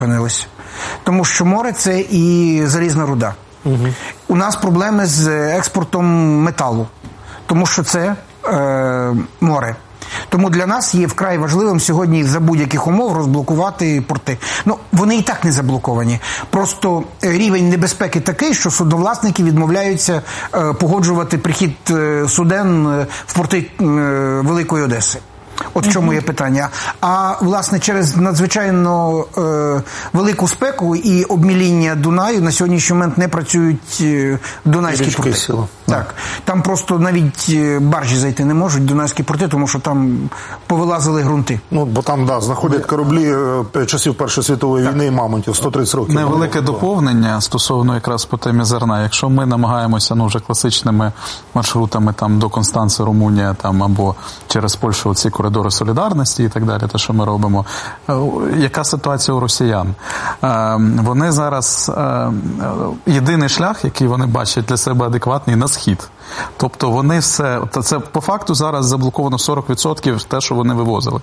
опинилися. Тому що море – це і залізна руда. У нас проблеми з експортом металу, тому що це море. Тому для нас є вкрай важливим сьогодні за будь-яких умов розблокувати порти. Ну, вони і так не заблоковані. Просто рівень небезпеки такий, що судновласники відмовляються погоджувати прихід суден в порти Великої Одеси. От в чому є питання. А, власне, через надзвичайно велику спеку і обміління Дунаю на сьогоднішній момент не працюють дунайські порти. Так. Там просто навіть баржі зайти не можуть, дунайські порти, тому що там повилазили ґрунти. Ну, бо там, да, знаходять кораблі часів Першої світової війни і мамонтів, 130 років. Невелике доповнення стосовно якраз по темі зерна. Якщо ми намагаємося, вже класичними маршрутами там до Констанци, Румунія, там, або через Польщу оці коридори солідарності і так далі, те, що ми робимо. Яка ситуація у росіян? Вони зараз, єдиний шлях, який вони бачать для себе адекватний, на схід. Тобто вони все, це по факту зараз заблоковано 40% те, що вони вивозили.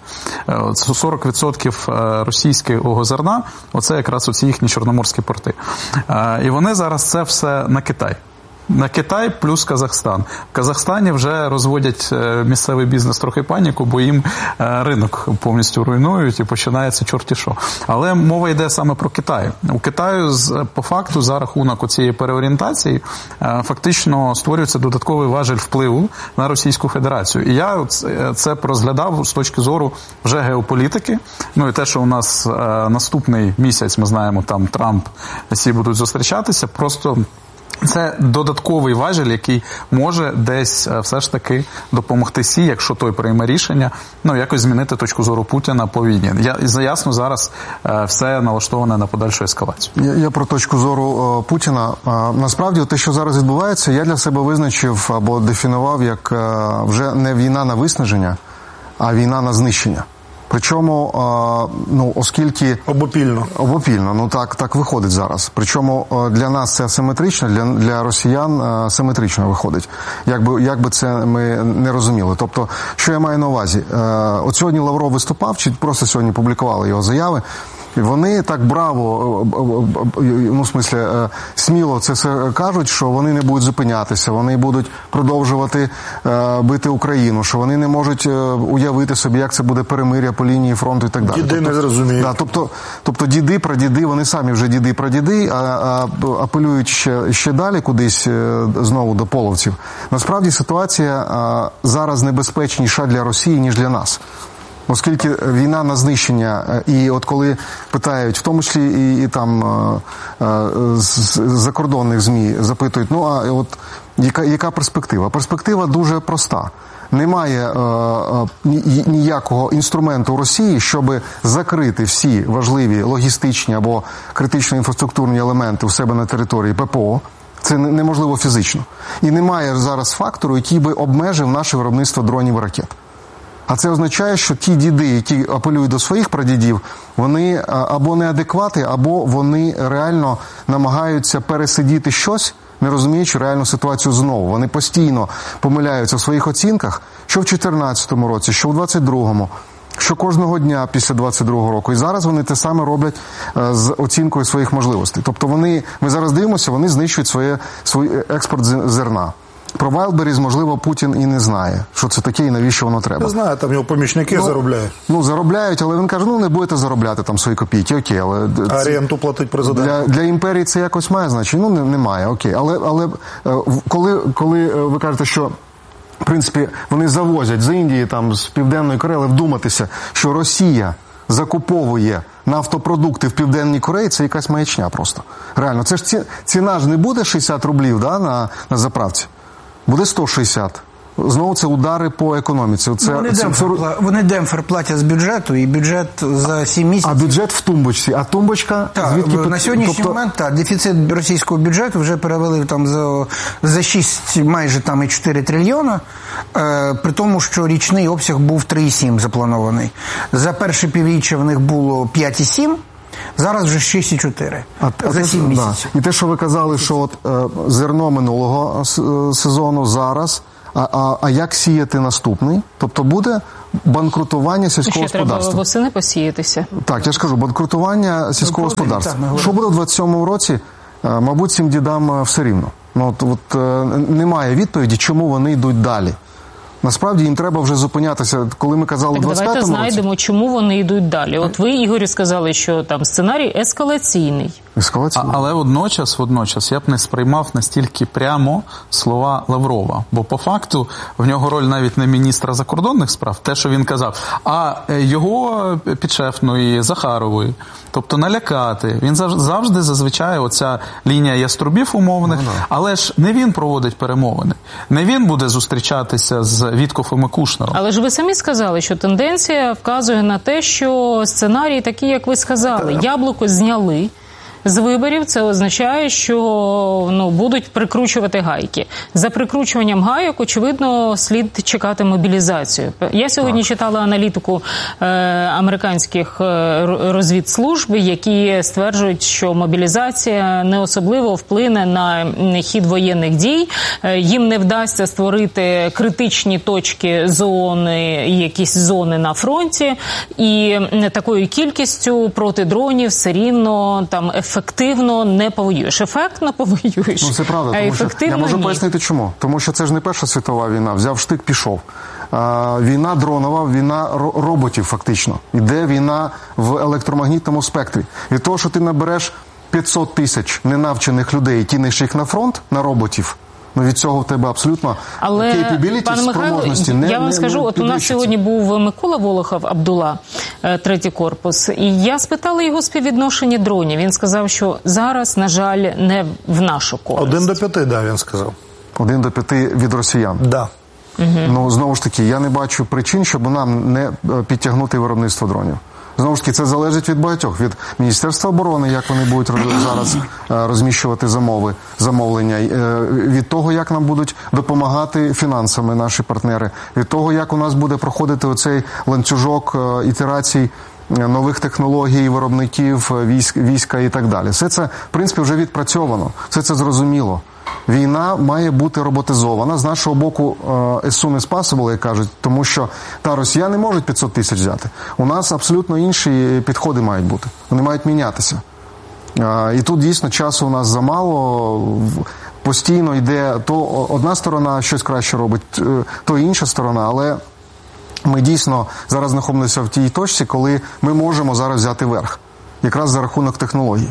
40% російського зерна, оце якраз оці їхні чорноморські порти. І вони зараз це все на Китай. На Китай плюс Казахстан. В Казахстані вже розводять місцевий бізнес трохи паніку, бо їм ринок повністю руйнують і починається чорті що. Але мова йде саме про Китай. У Китаю по факту за рахунок цієї переорієнтації фактично створюється додатковий важель впливу на Російську Федерацію. І я це розглядав з точки зору вже геополітики. Ну і те, що у нас наступний місяць, ми знаємо, там Трамп, всі будуть зустрічатися, просто це додатковий важель, який може десь все ж таки допомогти Сі, якщо той прийме рішення, якось змінити точку зору Путіна по війні. Ясно, зараз все налаштоване на подальшу ескалацію. Я про точку зору Путіна. Насправді, те, що зараз відбувається, я для себе визначив або дефінував як вже не війна на виснаження, а війна на знищення. Причому, оскільки... Обопільно, так виходить зараз. Причому для нас це асиметрично, для росіян симетрично виходить. Як би це ми не розуміли. Тобто, що я маю на увазі? От сьогодні Лавров виступав, чи просто сьогодні публікували його заяви, вони так браво, сміло це все кажуть, що вони не будуть зупинятися, вони будуть продовжувати бити Україну, що вони не можуть уявити собі, як це буде перемир'я по лінії фронту і так далі. Діди не зрозуміють. Да, тобто діди, прадіди, вони самі вже діди, прадіди, а апелюють ще далі кудись знову до половців. Насправді ситуація зараз небезпечніша для Росії, ніж для нас. Оскільки війна на знищення, і от коли питають, в тому числі і там з закордонних ЗМІ запитують, яка перспектива? Перспектива дуже проста. Немає ніякого інструменту Росії, щоб закрити всі важливі логістичні або критично-інфраструктурні елементи у себе на території ППО. Це неможливо фізично. І немає зараз фактору, який би обмежив наше виробництво дронів і ракет. А це означає, що ті діди, які апелюють до своїх прадідів, вони або неадеквати, або вони реально намагаються пересидіти щось, не розуміючи реальну ситуацію знову. Вони постійно помиляються в своїх оцінках, що в 2014 році, що в 2022-му, що кожного дня після 2022 року. І зараз вони те саме роблять з оцінкою своїх можливостей. Тобто ми зараз дивимося, вони знищують свій експорт зерна. Про Wildberries, можливо, Путін і не знає, що це таке і навіщо воно треба. Не знаю, там його помічники заробляють. Заробляють, але він каже, не будете заробляти там свої копійки, окей, але... А ренту платить президент. Для імперії це якось має значення? Немає, окей. Але коли ви кажете, що в принципі вони завозять з Індії, там, з Південної Кореї, вдуматися, що Росія закуповує нафтопродукти в Південній Кореї, це якась маячня просто. Реально, це ж ціна ж не буде 60 рублів на заправці. Буде 160. Знову це удари по економіці. Вони демпфер платять з бюджету, і бюджет за 7 місяців... А бюджет в тумбочці, а тумбочка... На сьогоднішній момент, дефіцит російського бюджету вже перевели там за 6, майже там і 4 трильйона, при тому, що річний обсяг був 3,7 запланований. За перше півріччя в них було 5,7, зараз вже 6,4 за 7 місяців. І те, що ви казали, що от зерно минулого сезону зараз, а як сіяти наступний? Тобто буде банкрутування сільського господарства. Треба восени посіятися. Так, я ж кажу, банкрутування сільського господарства. Що буде в 27-му році, мабуть, цим дідам все рівно. Немає відповіді, чому вони йдуть далі. Насправді їм треба вже зупинятися. Коли ми казали в 25-му році... Давайте знайдемо, чому вони йдуть далі. От ви, Ігорю, сказали, що там сценарій ескалаційний. Але водночас я б не сприймав настільки прямо слова Лаврова. Бо по факту в нього роль навіть не міністра закордонних справ, те, що він казав, а його підшефної, Захарової. Тобто налякати. Він завжди зазвичай оця лінія яструбів умовних, але ж не він проводить перемовини. Не він буде зустрічатися з Віткофом і Кушнером. Але ж ви самі сказали, що тенденція вказує на те, що сценарій такий, як ви сказали. Яблуко зняли з виборів, це означає, що будуть прикручувати гайки. За прикручуванням гайок, очевидно, слід чекати мобілізацію. Я сьогодні читала аналітику американських розвідслужб, які стверджують, що мобілізація не особливо вплине на хід воєнних дій. Їм не вдасться створити критичні точки, зони, якісь зони на фронті, і такою кількістю проти дронів все рівно там ефективно не повоюєш. Ефектно повоюєш. Це правда, тому що я можу пояснити чому. Тому що це ж не Перша світова війна. Взяв штик, пішов. Війна дронова, війна роботів фактично. Іде війна в електромагнітному спектрі. Від того, що ти набереш 500 тисяч ненавчених людей і кинеш їх на фронт, на роботів, від цього в тебе абсолютно capability, спроможності не я вам скажу, от у нас сьогодні був Микола Волохов, Абдула, третій корпус, і я спитала його співвідношення дронів. Він сказав, що зараз, на жаль, не в нашу користь. 1 до 5, да, він сказав. 1 до 5 від росіян. Да. Знову ж таки, я не бачу причин, щоб нам не підтягнути виробництво дронів. Знову ж таки, це залежить від багатьох. Від Міністерства оборони, як вони будуть зараз розміщувати замовлення, від того, як нам будуть допомагати фінансами наші партнери, від того, як у нас буде проходити оцей ланцюжок ітерацій нових технологій, виробників, війська і так далі. Все це, в принципі, вже відпрацьовано. Все це зрозуміло. Війна має бути роботизована. З нашого боку, as soon as possible, як кажуть, тому що росіяни можуть 500 тисяч взяти. У нас абсолютно інші підходи мають бути. Вони мають мінятися. І тут дійсно часу у нас замало. Постійно йде то одна сторона щось краще робить, то інша сторона, але ми дійсно зараз знаходимося в тій точці, коли ми можемо зараз взяти верх. Якраз за рахунок технологій.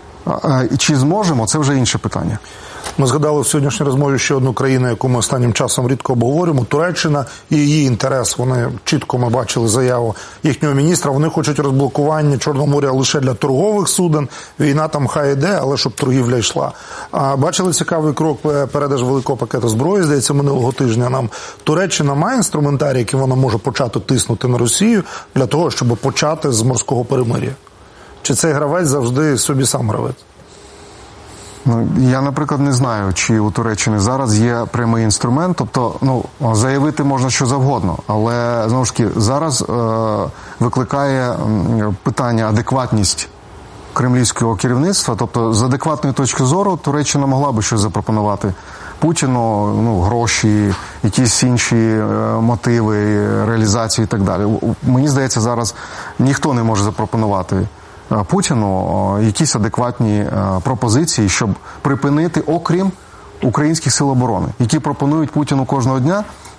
Чи зможемо, це вже інше питання. Ми згадали в сьогоднішній розмові ще одну країну, яку ми останнім часом рідко обговорюємо. Туреччина і її інтерес. Вони чітко, ми бачили заяву їхнього міністра. Вони хочуть розблокування Чорного моря лише для торгових суден. Війна там хай йде, але щоб торгівля йшла. А бачили цікавий крок, передаж великого пакету зброї, здається, минулого тижня. Нам Туреччина має інструментарій, яким вона може почати тиснути на Росію для того, щоб почати з морського перемир'я. Чи цей гравець завжди собі сам гравець? Я, наприклад, не знаю, чи у Туреччини зараз є прямий інструмент, тобто, заявити можна що завгодно, але, знову ж таки, зараз викликає питання адекватність кремлівського керівництва, тобто, з адекватної точки зору Туреччина могла би щось запропонувати Путіну, гроші, якісь інші мотиви, реалізацію і так далі. Мені здається, зараз ніхто не може запропонувати Путіну якісь адекватні пропозиції, щоб припинити, окрім українських сил оборони, які пропонують Путіну кожного дня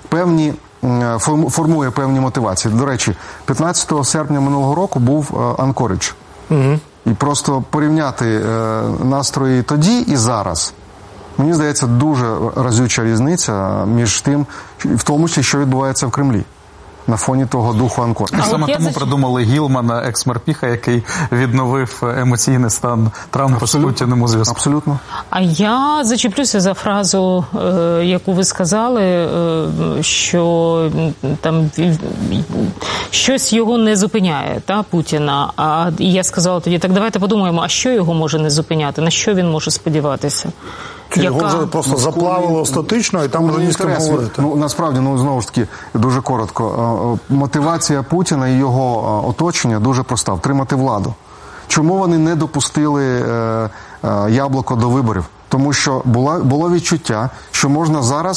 формує певні мотивації. До речі, 15 серпня минулого року був Анкоридж. І просто порівняти настрої тоді і зараз, мені здається, дуже разюча різниця між тим, в тому числі, що відбувається в Кремлі. На фоні того духу Анкоридж. Саме тому придумали Гілмана, екс-морпіха, який відновив емоційний стан Трампа з Путіним у зв'язку. Абсолютно. А я зачеплюся за фразу, яку ви сказали, що там щось його не зупиняє, Путіна. А я сказала тоді, так давайте подумаємо, а що його може не зупиняти, на що він може сподіватися? Його вже просто заплавило остаточно, і там вже ні з ким говорити. Насправді, знову ж таки, дуже коротко. Мотивація Путіна і його оточення дуже проста – втримати владу. Чому вони не допустили Яблуко до виборів? Тому що було відчуття, що можна зараз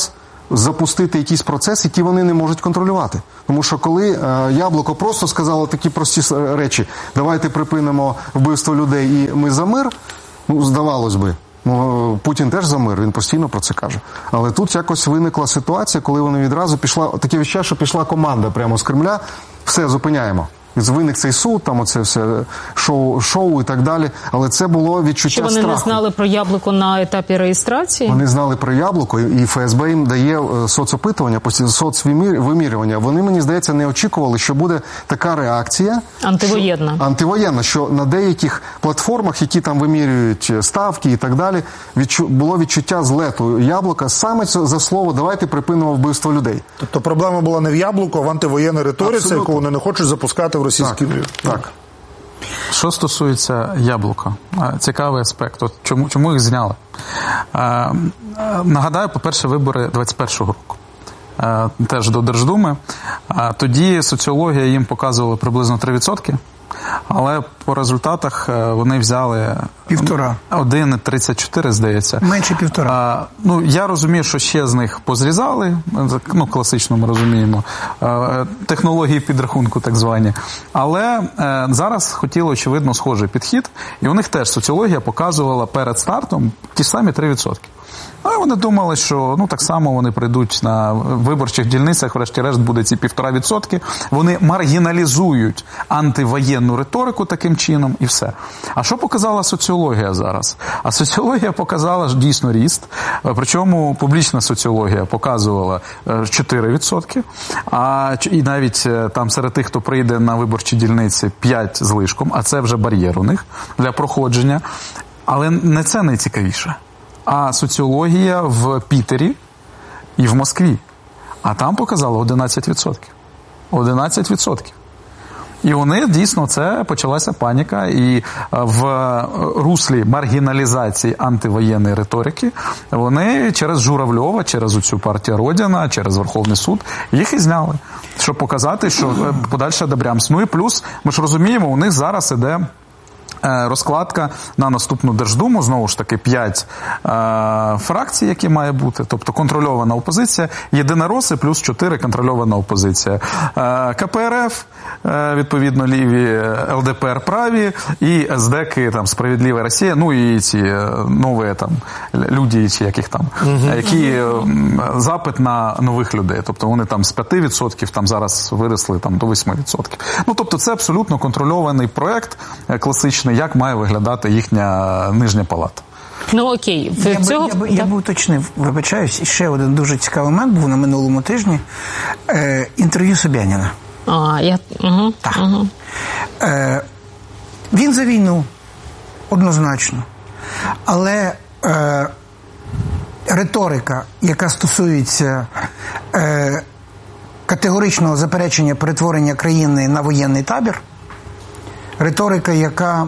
запустити якісь процеси, які вони не можуть контролювати. Тому що коли Яблуко просто сказало такі прості речі, давайте припинимо вбивство людей і ми за мир, ну, здавалось би, Путін теж за мир, він постійно про це каже. Але тут якось виникла ситуація, коли вони відразу пішла, таке відчуття, що пішла команда прямо з Кремля, все, зупиняємо. Виник цей суд, там оце все шоу і так далі. Але це було відчуття страху. Що вони не знали про Яблуко на етапі реєстрації? Вони знали про Яблуко, і ФСБ їм дає соцопитування, соцвимірювання. Вони, мені здається, не очікували, що буде така реакція. Антивоєнна. Антивоєнна, що на деяких платформах, які там вимірюють ставки і так далі, було відчуття злету Яблука саме за слово «давайте припинимо вбивство людей». Тобто проблема була не в Яблуку, а в антивоєнній риториці, яку вони не хочуть запускати в російський мір. Так. Що стосується Яблука, цікавий аспект. От чому їх зняли? Нагадаю, по-перше, вибори 21-го року. Теж до Держдуми. Тоді соціологія їм показувала приблизно 3%, але по результатах вони взяли 1,34, здається. Менше 1,5. Ну, я розумію, що ще з них позрізали, ну, класично ми розуміємо, технології підрахунку так звані. Але зараз хотіли, очевидно, схожий підхід, і у них теж соціологія показувала перед стартом ті ж самі 3%. Ну, і вони думали, що ну, так само вони прийдуть на виборчих дільницях, врешті-решт буде ці 1,5%. Вони маргіналізують антивоєнну риторику таким чином і все. А що показала соціологія зараз? А соціологія показала дійсно ріст, причому публічна соціологія показувала 4%, і навіть там серед тих, хто прийде на виборчі дільниці, 5 з лишком, а це вже бар'єр у них для проходження. Але не це найцікавіше. А соціологія в Пітері і в Москві. А там показало 11%. 11%. І вони, дійсно, це почалася паніка. І в руслі маргіналізації антивоєнної риторики вони через Журавльова, через оцю партію Родина, через Верховний суд їх і зняли. Щоб показати, що подальше добрямс. Ну і плюс, ми ж розуміємо, у них зараз іде розкладка на наступну Держдуму, знову ж таки 5 фракцій, які має бути, тобто контрольована опозиція, єдинороси плюс 4 контрольована опозиція. КПРФ, відповідно, ліві, ЛДПР праві і СДКи, там, Справедлива Росія, ну і ці нові там люди, чи яких там, які запит на нових людей, тобто вони там з 5% там зараз виросли там до 8%. Ну, тобто це абсолютно контрольований проект, класичний, як має виглядати їхня нижня палата. Ну окей. Я би уточнив, вибачаюсь, ще один дуже цікавий момент був на минулому тижні. Інтерв'ю Собяніна. Так. Угу. Він за війну, однозначно. Але риторика, яка стосується категоричного заперечення перетворення країни на воєнний табір, риторика, яка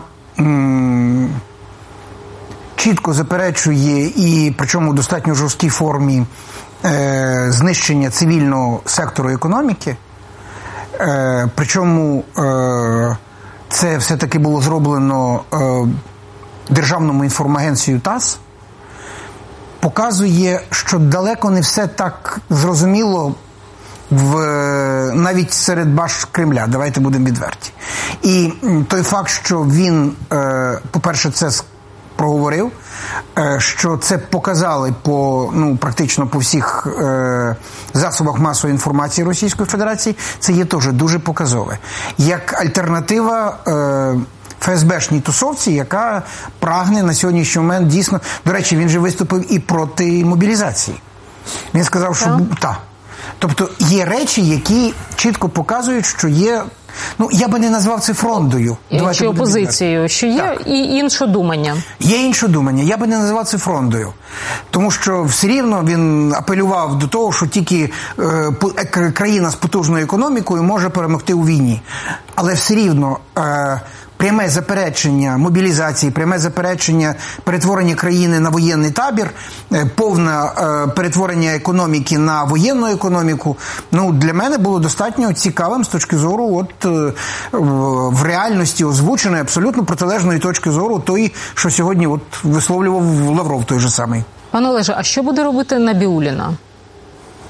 чітко заперечує і, причому в достатньо жорсткій формі, знищення цивільного сектору економіки, причому це все-таки було зроблено Державному інформагенцією ТАСС, показує, що далеко не все так зрозуміло навіть серед баш Кремля, давайте будемо відверті. І той факт, що він, по-перше, це проговорив, що це показали практично по всіх засобах масової інформації Російської Федерації, це є теж дуже показове. Як альтернатива ФСБшній тусовці, яка прагне на сьогоднішній момент дійсно... До речі, він же виступив і проти мобілізації. Він сказав, що... Так. Тобто є речі, які чітко показують, що є... Ну, я би не назвав це фрондою. Чи опозицією, що є так. І іншодумання. Є іншодумання. Я би не назвав це фрондою. Тому що все рівно він апелював до того, що тільки країна з потужною економікою може перемогти у війні. Але все рівно... пряме заперечення мобілізації, пряме заперечення перетворення країни на воєнний табір, повне перетворення економіки на воєнну економіку, ну, для мене було достатньо цікавим з точки зору в реальності озвученої абсолютно протилежної точки зору тої, що сьогодні висловлював Лавров той же самий. Пане Олеже, а що буде робити Набіулліна?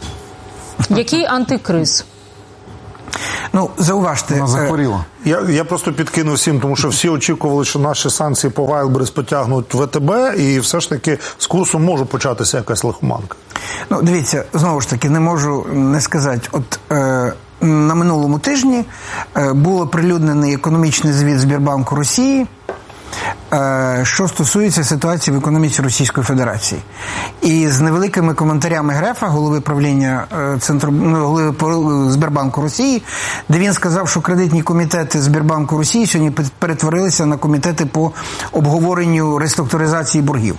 Який антикриз? Ну, зауважте. Вона захворіла. Я просто підкинув всім, тому що всі очікували, що наші санкції по Wildberries потягнуть ВТБ, і все ж таки з курсом може початися якась лихоманка. Ну, дивіться, знову ж таки, не можу не сказати. От на минулому тижні було оприлюднений економічний звіт Сбербанку Росії, що стосується ситуації в економіці Російської Федерації. І з невеликими коментарями Грефа, голови правління голови Сбербанку Росії, де він сказав, що кредитні комітети Сбербанку Росії сьогодні перетворилися на комітети по обговоренню реструктуризації боргів.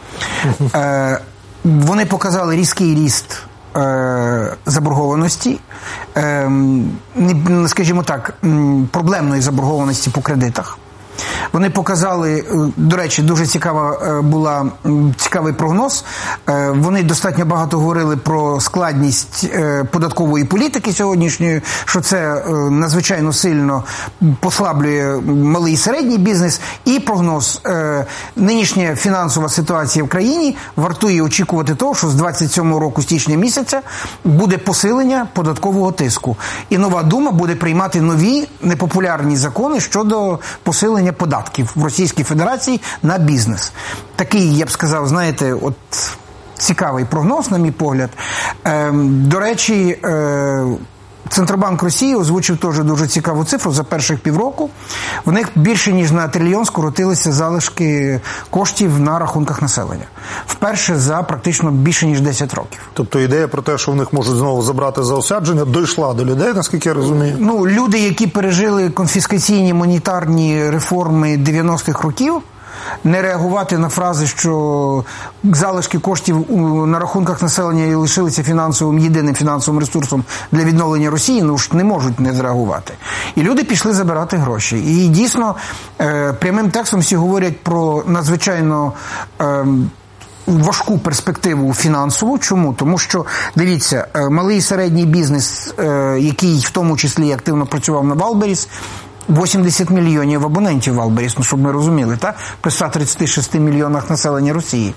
Вони показали різкий ріст заборгованості, скажімо так, проблемної заборгованості по кредитах. Вони показали, до речі, дуже цікавий прогноз. Вони достатньо багато говорили про складність податкової політики сьогоднішньої, що це надзвичайно сильно послаблює малий і середній бізнес. І прогноз: нинішня фінансова ситуація в країні вартує очікувати того, що з 27 року, січня місяця, буде посилення податкового тиску. І нова Дума буде приймати нові непопулярні закони щодо посилення податків в Російській Федерації на бізнес. Такий, я б сказав, знаєте, от цікавий прогноз, на мій погляд. До речі, Центробанк Росії озвучив теж дуже цікаву цифру. За перших півроку в них більше ніж на трильйон скоротилися залишки коштів на рахунках населення. Вперше за практично більше ніж 10 років. Тобто ідея про те, що в них можуть знову забрати заощадження, дійшла до людей, наскільки я розумію? Ну, люди, які пережили конфіскаційні монетарні реформи 90-х років, не реагувати на фрази, що залишки коштів на рахунках населення лишилися єдиним фінансовим ресурсом для відновлення Росії, ну ж не можуть не зреагувати. І люди пішли забирати гроші. І дійсно, прямим текстом всі говорять про надзвичайно важку перспективу фінансову. Чому? Тому що, дивіться, малий і середній бізнес, який в тому числі активно працював на Wildberries, 80 мільйонів абонентів Wildberries, ну, щоб ми розуміли, так? При 136 мільйонах населення Росії.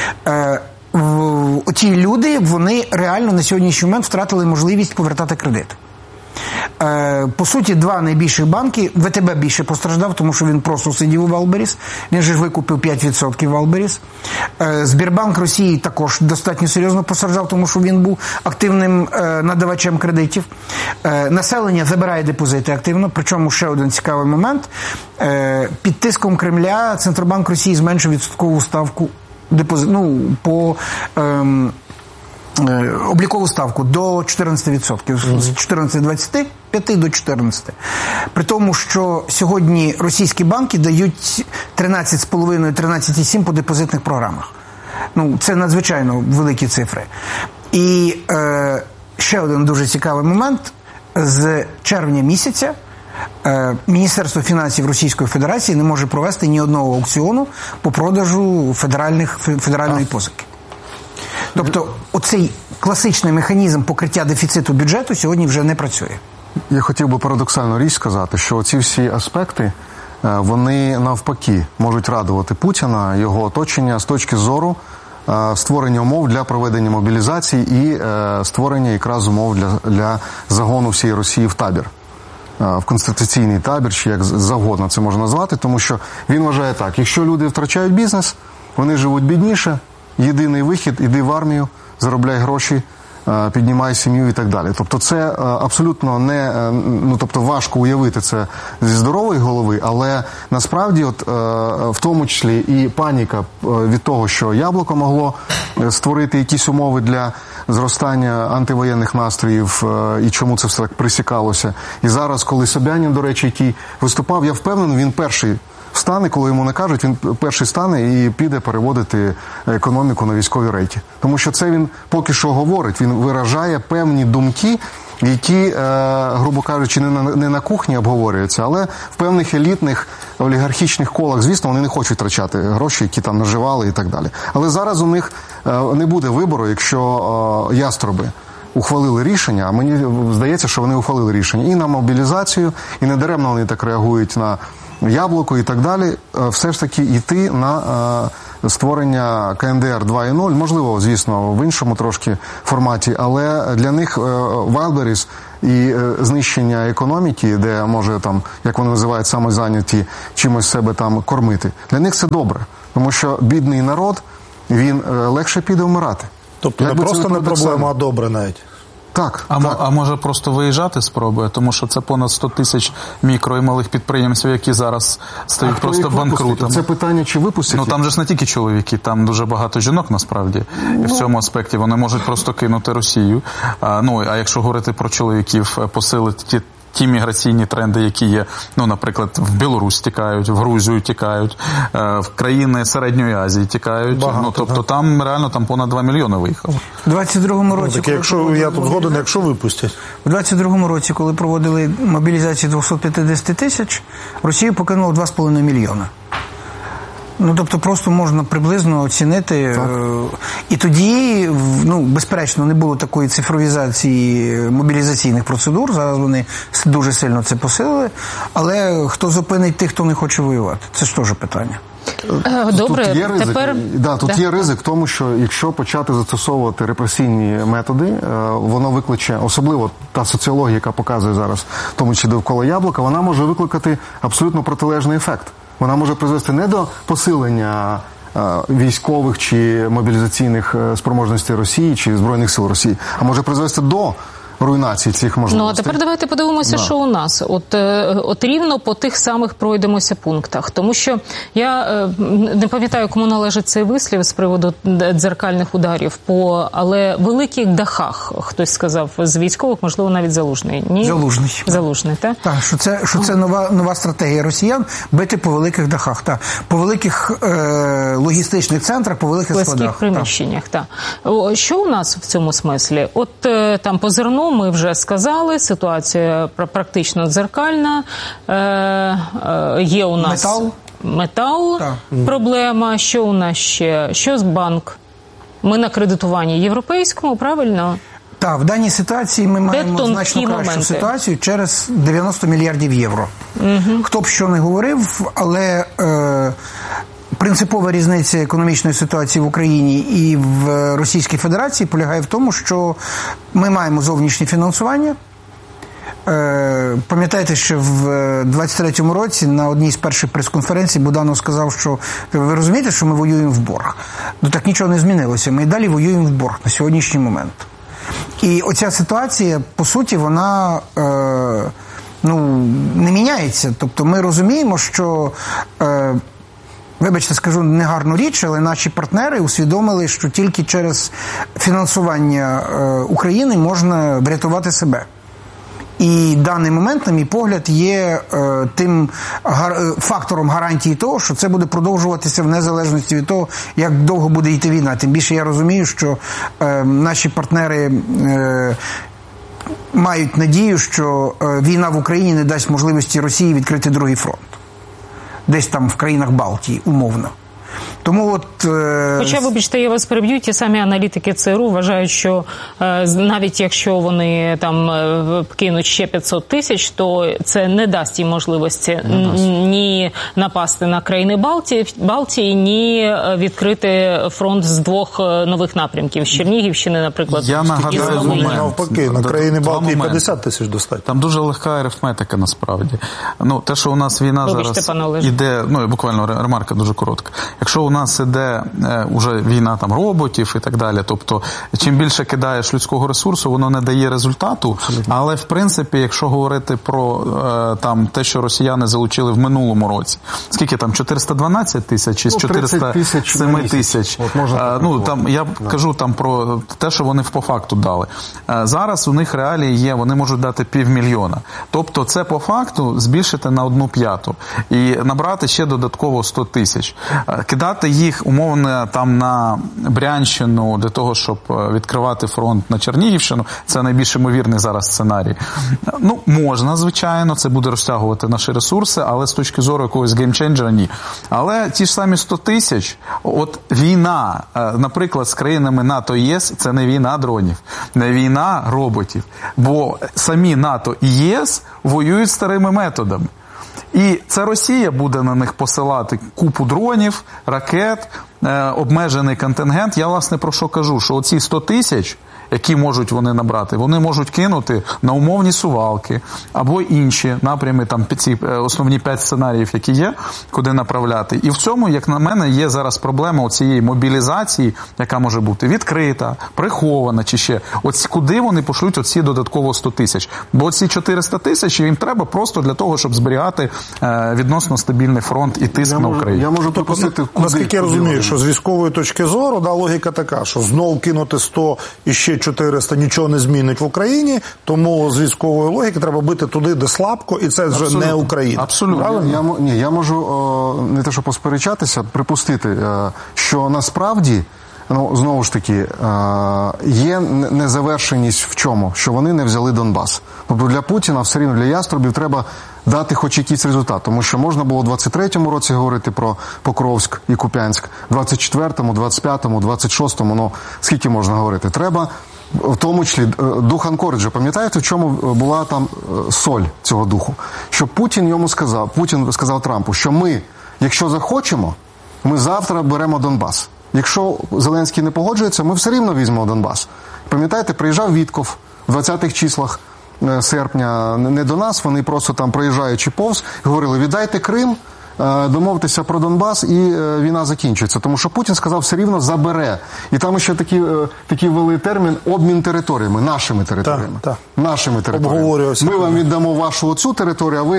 Ті люди, вони реально на сьогоднішній момент втратили можливість повертати кредит. По суті, два найбільших банки, ВТБ більше постраждав, тому що він просто сидів у Wildberries, він же викупив 5% Wildberries. Сбербанк Росії також достатньо серйозно постраждав, тому що він був активним надавачем кредитів. Населення забирає депозити активно, причому ще один цікавий момент. Під тиском Кремля Центробанк Росії зменшив відсоткову ставку облікову ставку до 14%, з 14,25 до 14%. При тому, що сьогодні російські банки дають 13,5-13,7 по депозитних програмах. Ну, це надзвичайно великі цифри. І ще один дуже цікавий момент. З червня місяця Міністерство фінансів Російської Федерації не може провести ні одного аукціону по продажу федеральної позики. Тобто, оцей класичний механізм покриття дефіциту бюджету сьогодні вже не працює. Я хотів би парадоксальну річ сказати, що ці всі аспекти, вони навпаки можуть радувати Путіна, його оточення з точки зору створення умов для проведення мобілізації і створення якраз умов для загону всієї Росії в табір. В конституційний табір, чи як завгодно це можна назвати, тому що він вважає так: якщо люди втрачають бізнес, вони живуть бідніше, єдиний вихід – іди в армію, заробляй гроші, піднімай сім'ю і так далі. Тобто це абсолютно не, тобто важко уявити це зі здорової голови, але насправді в тому числі і паніка від того, що Яблуко могло створити якісь умови для зростання антивоєнних настроїв і чому це все так присікалося. І зараз, коли Собянін, до речі, який виступав, я впевнений, він перший встане, коли йому не кажуть, він перший стане і піде переводити економіку на військові рейки. Тому що це він поки що говорить, він виражає певні думки, які, грубо кажучи, не на кухні обговорюються, але в певних елітних олігархічних колах, звісно, вони не хочуть втрачати гроші, які там наживали і так далі. Але зараз у них не буде вибору, якщо яструби ухвалили рішення, а мені здається, що вони ухвалили рішення і на мобілізацію, і недаремно вони так реагують на Яблуко і так далі, все ж таки йти на створення КНДР 2.0, можливо, звісно, в іншому трошки форматі, але для них Wildberries і знищення економіки, де може там, як вони називають, самозайняті, чимось себе там кормити, для них це добре, тому що бідний народ, він легше піде вмирати. Тобто не просто не проблема, а добре навіть. Так. А може просто виїжджати спробує, тому що це понад 100 тисяч мікро і малих підприємців, які зараз стають просто банкрутами. Це питання, чи випустять? Ну там же ж не тільки чоловіки, там дуже багато жінок насправді. І в цьому аспекті вони можуть просто кинути Росію. А якщо говорити про чоловіків, посилити ті міграційні тренди, які є, наприклад, в Білорусь тікають, в Грузію тікають, в країни Середньої Азії тікають. Тобто там реально понад 2 мільйони виїхало. У 22-му році... Так якщо я тут згоден, якщо випустять. У 22-му році, коли проводили мобілізацію 250 тисяч, Росію покинуло 2,5 мільйона. Тобто просто можна приблизно оцінити. І тоді, безперечно, не було такої цифровізації мобілізаційних процедур, зараз вони дуже сильно це посилили, але хто зупинить тих, хто не хоче воювати? Це ж теж питання. Добре, тут є ризик, тепер... є ризик в тому, що якщо почати застосовувати репресійні методи, воно викличе, особливо та соціологія, яка показує зараз, в тому числі довкола яблука, вона може викликати абсолютно протилежний ефект. Вона може призвести не до посилення військових чи мобілізаційних спроможностей Росії чи Збройних сил Росії, а може призвести до руйнації цих можливостей. А тепер давайте подивимося, що у нас. От рівно по тих самих пройдемося пунктах. Тому що я не пам'ятаю, кому належить цей вислів з приводу дзеркальних ударів, але великих дахах, хтось сказав з військових, можливо, навіть Залужний. Ні? Залужний, так? Так, що це нова стратегія росіян бити по великих дахах, так. По великих логістичних центрах, по великих складах. Великих приміщеннях, так. Що у нас в цьому смислі? Там по зерну ми вже сказали, ситуація практично дзеркальна. Є у нас метал проблема. Що у нас ще? Що з банк? Ми на кредитуванні європейському, правильно? Так, в даній ситуації ми маємо значно кращу ситуацію через 90 мільярдів євро. Хто б що не говорив, але... Принципова різниця економічної ситуації в Україні і в Російській Федерації полягає в тому, що ми маємо зовнішнє фінансування. Пам'ятаєте, що в 23-му році на одній з перших прес-конференцій Буданов сказав, що ви розумієте, що ми воюємо в борг. Так нічого не змінилося. Ми і далі воюємо в борг на сьогоднішній момент. І оця ситуація, по суті, вона... не міняється. Тобто ми розуміємо, що... Вибачте, скажу негарну річ, але наші партнери усвідомили, що тільки через фінансування України можна врятувати себе. І даний момент, на мій погляд, є тим фактором гарантії того, що це буде продовжуватися в незалежності від того, як довго буде йти війна. Тим більше я розумію, що наші партнери мають надію, що війна в Україні не дасть можливості Росії відкрити другий фронт. Десь там в країнах Балтії, умовно. Тому Хоча, вибачте, я вас переб'ю, ті самі аналітики ЦРУ вважають, що навіть якщо вони там кинуть ще 500 тисяч, то це не дасть їм можливості ні напасти на країни Балтії, ні відкрити фронт з двох нових напрямків. З Чернігівщини, наприклад. Я нагадаю навпаки, на країни Балтії 50 тисяч достатньо. Там дуже легка арифметика, насправді. Те, що у нас війна зараз іде, буквально ремарка дуже коротка. Якщо у нас іде уже війна там роботів і так далі, тобто чим більше кидаєш людського ресурсу, воно не дає результату, але в принципі, якщо говорити про там те, що росіяни залучили в минулому році, скільки там, 412 тисяч із 407 тисяч, там я кажу там про те, що вони по факту дали. Зараз у них реалії є, вони можуть дати 500 000. Тобто це по факту збільшити на 1/5 і набрати ще додатково 100 тисяч. Кидати їх умовно там на Брянщину для того, щоб відкривати фронт на Чернігівщину, це найбільш ймовірний зараз сценарій. Можна, звичайно, це буде розтягувати наші ресурси, але з точки зору якогось геймченджера ні. Але ті ж самі 100 тисяч, війна, наприклад, з країнами НАТО і ЄС, це не війна дронів, не війна роботів, бо самі НАТО і ЄС воюють старими методами. І це Росія буде на них посилати купу дронів, ракет, обмежений контингент. Я, власне, про що кажу, що оці 100 тисяч, які можуть вони набрати, вони можуть кинути на умовні Сувалки або інші напрями, там ці основні 5 сценаріїв, які є, куди направляти. І в цьому, як на мене, є зараз проблема оцієї мобілізації, яка може бути відкрита, прихована чи ще. От куди вони пошлють оці додатково 100 тисяч? Бо ці 400 тисяч їм треба просто для того, щоб зберігати відносно стабільний фронт і тиск на Україну. Я можу припустити, наскільки я розумію, що з військової точки зору, логіка така, що знову кинути 100 і ще 400 нічого не змінить в Україні, тому з військової логіки треба бити туди, де слабко, і це вже не Україна. Абсолютно. Я можу не те, що посперечатися, припустити, що насправді, знову ж таки, є незавершеність в чому? Що вони не взяли Донбас. Тобто для Путіна, все рівно, для яструбів треба дати хоч якийсь результат. Тому що можна було в 23-му році говорити про Покровськ і Куп'янськ, в 24-му, 25-му, 26-му, скільки можна говорити? Треба, в тому числі, дух Анкориджа, пам'ятаєте, в чому була там соль цього духу? Що Путін сказав Трампу, що ми, якщо захочемо, ми завтра беремо Донбас. Якщо Зеленський не погоджується, ми все рівно візьмемо Донбас. Пам'ятаєте, приїжджав Вітков в 20-х числах серпня не до нас, вони просто там проїжджаючи повз, говорили, віддайте Крим, домовтеся про Донбас і війна закінчується. Тому що Путін сказав, все рівно забере. І там ще такий ввели термін обмін територіями, нашими територіями. Нашими територіями. Ми вам віддамо вашу оцю територію, а ви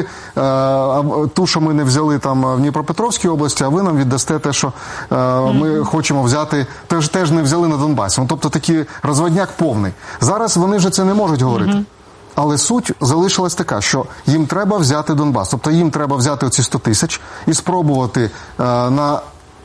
ту, що ми не взяли там в Дніпропетровській області, а ви нам віддасте те, що ми хочемо взяти, теж не взяли на Донбасі. Тобто такий розводняк повний. Зараз вони вже це не можуть говорити. Але суть залишилась така, що їм треба взяти Донбас. Тобто їм треба взяти оці 100 тисяч і спробувати на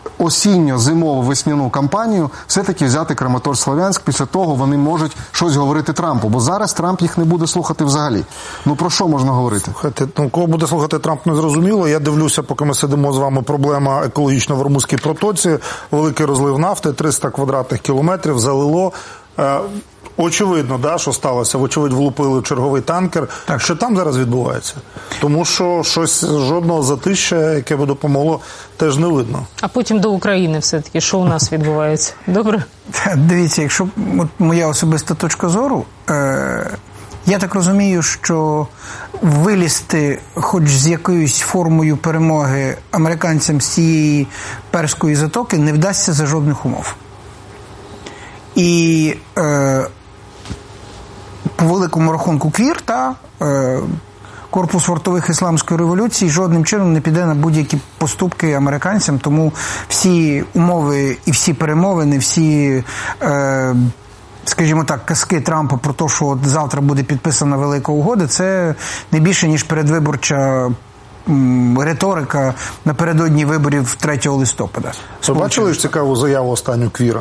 осінньо-зимово-весняну кампанію все-таки взяти Краматорськ-Слов'янськ. Після того вони можуть щось говорити Трампу. Бо зараз Трамп їх не буде слухати взагалі. Про що можна говорити? Кого буде слухати Трамп, не зрозуміло. Я дивлюся, поки ми сидимо з вами, проблема екологічна в Ормузькій протоці. Великий розлив нафти, 300 квадратних кілометрів залило. Очевидно, що сталося. Вочевидь, влупили черговий танкер. Що там зараз відбувається? Тому що жодного затища, яке би допомогло, теж не видно. А потім до України все-таки. Що у нас відбувається? Добре? Дивіться, якщо моя особиста точка зору, я так розумію, що вилізти хоч з якоюсь формою перемоги американцям з цієї Перської затоки не вдасться за жодних умов. І по великому рахунку КВІР та Корпус вартових Ісламської революції жодним чином не піде на будь-які поступки американцям, тому всі умови і всі перемовини, всі, скажімо так, казки Трампа про те, що от завтра буде підписана велика угода, це не більше, ніж передвиборча риторика напередодні виборів 3 листопада. Ви бачили ж цікаву заяву останню КВІРа?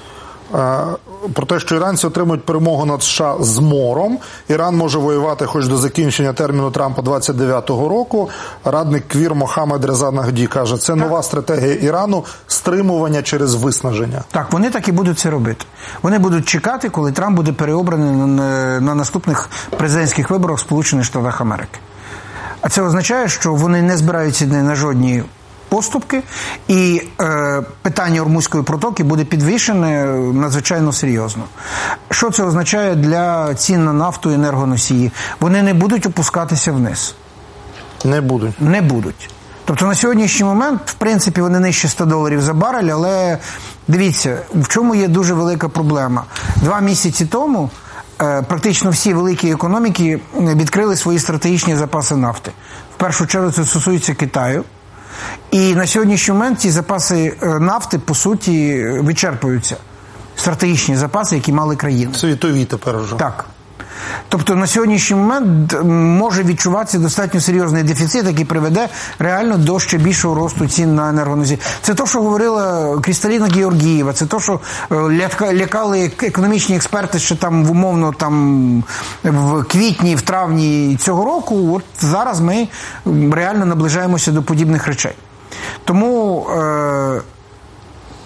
Про те, що іранці отримують перемогу над США з мором. Іран може воювати хоч до закінчення терміну Трампа 29-го року. Радник КВІР Мохаммед Реза Нагді каже, це нова стратегія Ірану – стримування через виснаження. Так, вони так і будуть це робити. Вони будуть чекати, коли Трамп буде переобраний на наступних президентських виборах в Сполучених Штатах Америки. А це означає, що вони не збираються на жодні поступки, і питання Ормузької протоки буде підвішене надзвичайно серйозно. Що це означає для цін на нафту і енергоносії? Вони не будуть опускатися вниз. Не будуть. Не будуть. Тобто на сьогоднішній момент, в принципі, вони нижче $100 за барель, але дивіться, в чому є дуже велика проблема. 2 місяці тому практично всі великі економіки відкрили свої стратегічні запаси нафти. В першу чергу це стосується Китаю. І на сьогоднішній момент ці запаси нафти, по суті, вичерпуються. Стратегічні запаси, які мали країни. Світові тепер вже. Так. Тобто на сьогоднішній момент може відчуватися достатньо серйозний дефіцит, який приведе реально до ще більшого росту цін на енергоносії. Це те, що говорила Крісталіна Георгієва, це те, що лякали економічні експерти ще там умовно там в квітні, в травні цього року. От зараз ми реально наближаємося до подібних речей. Тому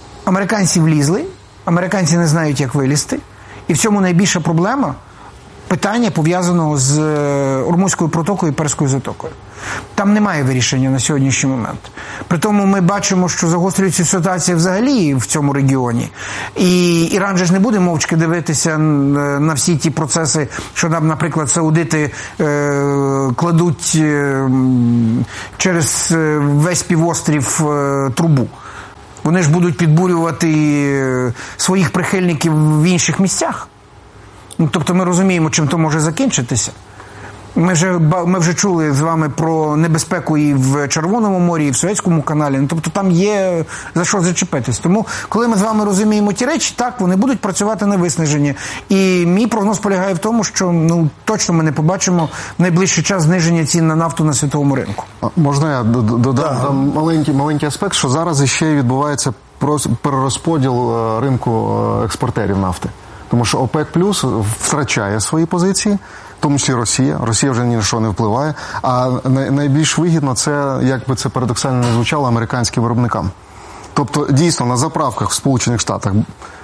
американці влізли, американці не знають, як вилізти, і в цьому найбільша проблема питання, пов'язаного з Ормузькою протокою і Перською затокою. Там немає вирішення на сьогоднішній момент. Притому ми бачимо, що загострюється ситуація взагалі в цьому регіоні. І Іран же ж не буде мовчки дивитися на всі ті процеси, що нам, наприклад, саудити кладуть через весь півострів трубу. Вони ж будуть підбурювати своїх прихильників в інших місцях. Тобто ми розуміємо, чим то може закінчитися. Ми вже чули з вами про небезпеку і в Червоному морі, і в Суецькому каналі. Тобто там є за що зачепитись. Тому, коли ми з вами розуміємо ті речі, так, вони будуть працювати на виснаження. І мій прогноз полягає в тому, що точно ми не побачимо в найближчий час зниження цін на нафту на світовому ринку. Можна я додам маленький аспект, що зараз іще відбувається перерозподіл ринку експортерів нафти. Тому що ОПЕК плюс втрачає свої позиції, в тому числі Росія. Росія вже ні на що не впливає. А найбільш вигідно це, як би це парадоксально не звучало, американським виробникам. Тобто, дійсно, на заправках в Сполучених Штатах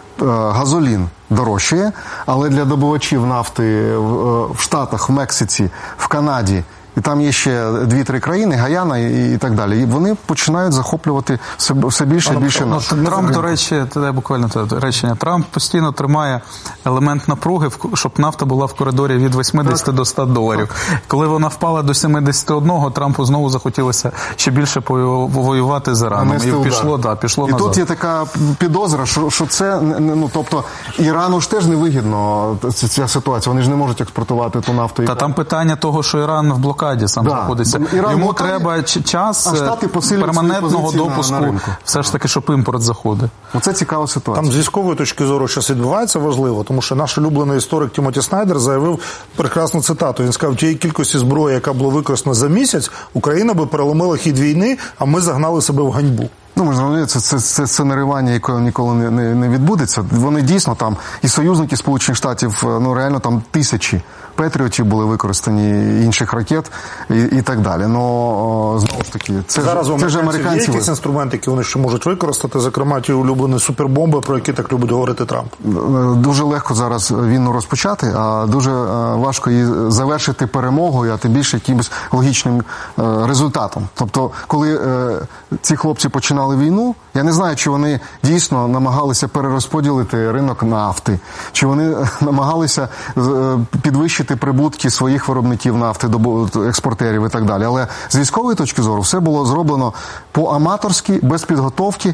газолін дорожчає, але для добувачів нафти в Штатах, в Мексиці, в Канаді, і там є ще 2-3 країни, Гаяна і так далі. І вони починають захоплювати все більше і більше нафти. Трамп, до речі, буквально речення, Трамп постійно тримає елемент напруги, щоб нафта була в коридорі від 80 до 100 доларів. Коли вона впала до 71, Трампу знову захотілося ще більше повоювати з Іраном. І пішло і назад. тут є така підозра, що це, тобто, Ірану ж теж невигідно ця ситуація. Вони ж не можуть експортувати ту нафту. Та там питання того, що Іран в блокаді сам знаходиться. Йому треба час перманентного допуску, все ж таки, щоб імпорт заходив. Оце цікава ситуація. Там з військової точки зору щось відбувається важливо, тому що наш улюблений історик Тімоті Снайдер заявив прекрасну цитату. Він сказав, тієї кількості зброї, яка була використана за місяць, Україна би переломила хід війни, а ми загнали себе в ганьбу. Можна говорити, це сценаривання, яке ніколи не відбудеться. Вони дійсно там, і союзники Сполучених Штатів, реально там тисячі Петріотів були використані, інших ракет і так далі. Но, знову ж таки, це ж американці. Є якісь інструменти, які вони ще можуть використати, зокрема ті улюблені супербомби, про які так любить говорити Трамп? Дуже легко зараз війну розпочати, а дуже важко її завершити перемогою, а тим більше якимось логічним результатом. Тобто, коли ці хлопці починали війну, я не знаю, чи вони дійсно намагалися перерозподілити ринок нафти, чи вони намагалися підвищити прибутки своїх виробників нафти, експортерів і так далі. Але з військової точки зору все було зроблено по-аматорськи, без підготовки.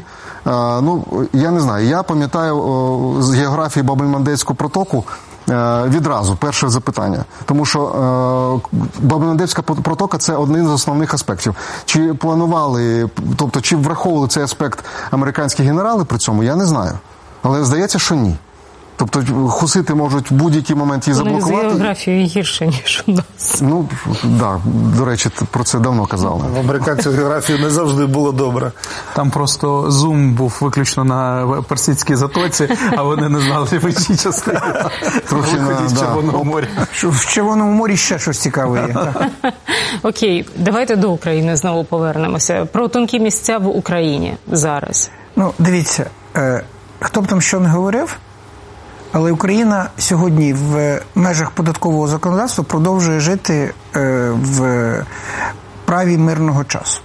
Я не знаю, я пам'ятаю з географії Бабель-Мандебську протоку відразу перше запитання. Тому що Бабель-Мандебська протока – це один з основних аспектів. Чи планували, тобто чи враховували цей аспект американські генерали при цьому, я не знаю. Але здається, що ні. Тобто хусити можуть в будь-який момент її заблокувати. Вони з географією гірше, ніж у нас. До речі, про це давно казали. В американців географію не завжди було добре. Там просто зум був виключно на Персидській затоці, а вони не знали в іншій частині. Трохи в Червоному морі. В Червоному морі ще щось цікаве є. Окей, давайте до України знову повернемося. Про тонкі місця в Україні зараз. Дивіться, хто б там що не говорив, але Україна сьогодні в межах податкового законодавства продовжує жити в праві мирного часу.